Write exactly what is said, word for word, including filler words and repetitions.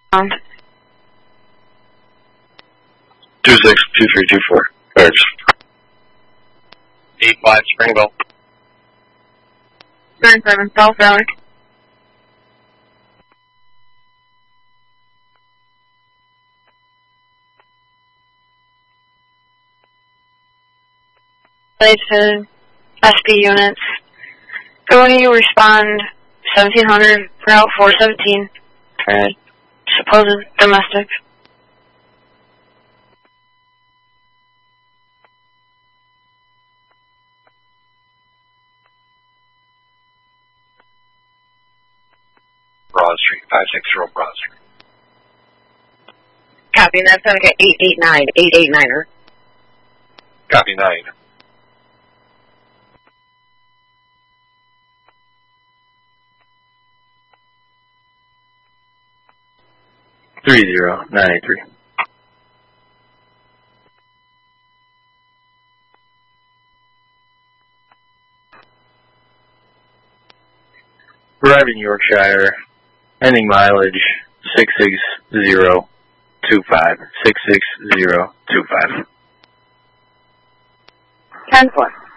Um, two six two three two four. Thanks. eight five Springville. nine seven South Valley. To S P units. Go when you respond seventeen hundred Route four seventeen for a supposed domestic. Broad Street, five six zero Broad Street. Copy, that's okay, eight eight nine, eight eight niner. Copy nine. Three zero nine eight three. Driving Yorkshire, ending mileage six six zero two five. Six six zero two five. ten four.